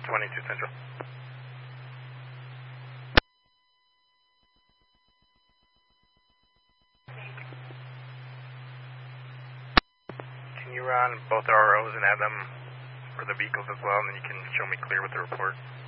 22 Central. Can you run both ROs and have them for the vehicles as well, and then you can show me clear with the report?